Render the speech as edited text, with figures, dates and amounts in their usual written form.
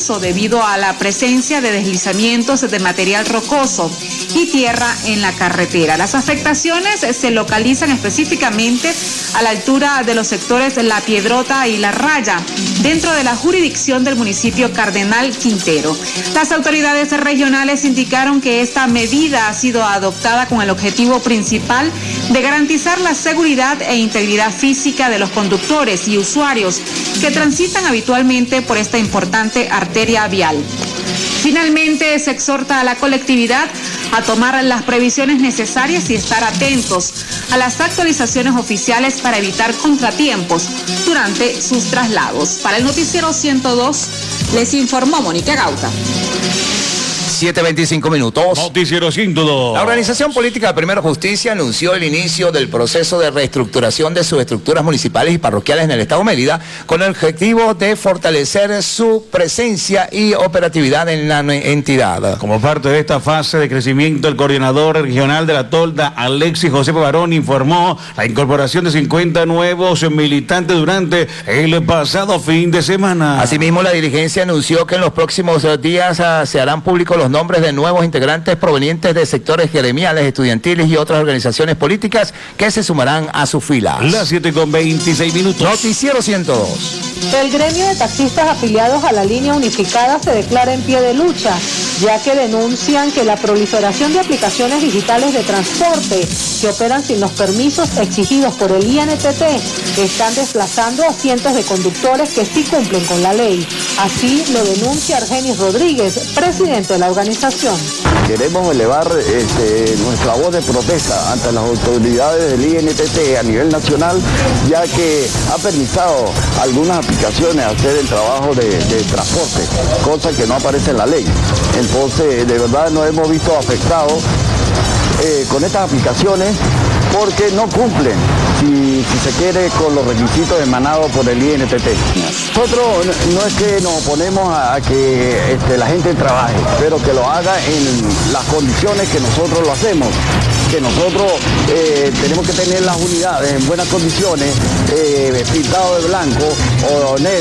peligroso debido a la presencia de deslizamientos de material rocoso y tierra en la carretera. Las afectaciones se localizan específicamente a la altura de los sectores La Piedrota y La Raya, dentro de la jurisdicción del municipio Cardenal Quintero. Las autoridades regionales indicaron que esta medida ha sido adoptada con el objetivo principal de garantizar la seguridad e integridad física de los conductores y usuarios que transitan habitualmente por esta importante arteria vial. Finalmente, se exhorta a la colectividad a tomar las previsiones necesarias y estar atentos a las actualizaciones oficiales para evitar contratiempos durante sus traslados. Para el Noticiero 102, les informó Mónica Gauta. 7:25 minutos. Noticiero 102. La Organización Política Primero Justicia anunció el inicio del proceso de reestructuración de sus estructuras municipales y parroquiales en el Estado Mérida con el objetivo de fortalecer su presencia y operatividad en la entidad. Como parte de esta fase de crecimiento, el coordinador regional de la Tolda, Alexis José Barón, informó la incorporación de 50 nuevos militantes durante el pasado fin de semana. Asimismo, la dirigencia anunció que en los próximos días se harán públicos los nombres de nuevos integrantes provenientes de sectores gremiales, estudiantiles y otras organizaciones políticas que se sumarán a sus filas. Las 7:26 minutos. Noticiero 102. El gremio de taxistas afiliados a la línea unificada se declara en pie de lucha, ya que denuncian que la proliferación de aplicaciones digitales de transporte que operan sin los permisos exigidos por el INTT están desplazando a cientos de conductores que sí cumplen con la ley. Así lo denuncia Argenis Rodríguez, presidente de la organización. Queremos elevar nuestra voz de protesta ante las autoridades del INTT a nivel nacional, ya que ha permitido algunas aplicaciones hacer el trabajo de transporte, cosa que no aparece en la ley. Entonces, de verdad nos hemos visto afectados con estas aplicaciones porque no cumplen, si se quiere, con los requisitos emanados por el INTT. Nosotros no es que nos oponemos a que la gente trabaje, pero que lo haga en las condiciones que nosotros lo hacemos, que nosotros tenemos que tener las unidades en buenas condiciones, pintado de blanco o negro.